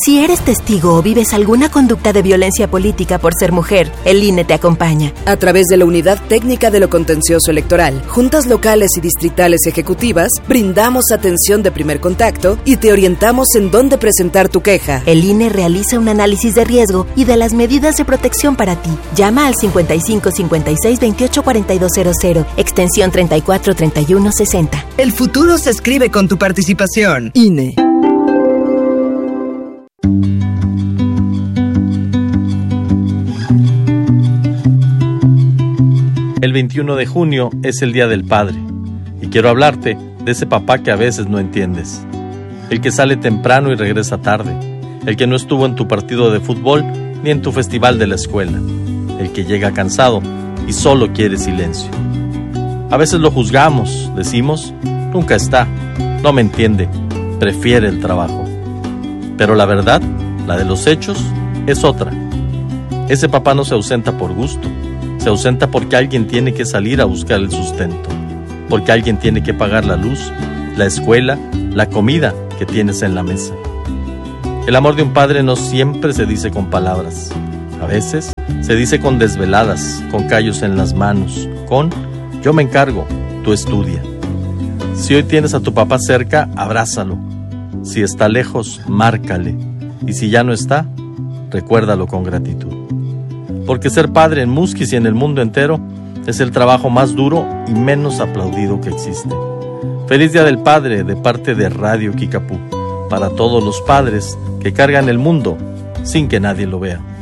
Si eres testigo o vives alguna conducta de violencia política por ser mujer, el INE te acompaña. A través de la Unidad Técnica de lo Contencioso Electoral, juntas locales y distritales ejecutivas, brindamos atención de primer contacto y te orientamos en dónde presentar tu queja. El INE realiza un análisis de riesgo y de las medidas de protección para ti. Llama al 55 56 28 4200, extensión 34 31 60. El futuro se escribe con tu participación. INE. El 21 de junio es el Día del Padre y quiero hablarte de ese papá que a veces no entiendes. El que sale temprano y regresa tarde. El que no estuvo en tu partido de fútbol ni en tu festival de la escuela. El que llega cansado y solo quiere silencio. A veces lo juzgamos, decimos, nunca está, no me entiende, prefiere el trabajo. Pero la verdad, la de los hechos, es otra. Ese papá no se ausenta por gusto. Se ausenta porque alguien tiene que salir a buscar el sustento, porque alguien tiene que pagar la luz, la escuela, la comida que tienes en la mesa. El amor de un padre no siempre se dice con palabras. A veces se dice con desveladas, con callos en las manos, con yo me encargo, tú estudia. Si hoy tienes a tu papá cerca, abrázalo. Si está lejos, márcale. Y si ya no está, recuérdalo con gratitud. Porque ser padre en Musquis y en el mundo entero es el trabajo más duro y menos aplaudido que existe. Feliz Día del Padre de parte de Radio Kickapoo, para todos los padres que cargan el mundo sin que nadie lo vea.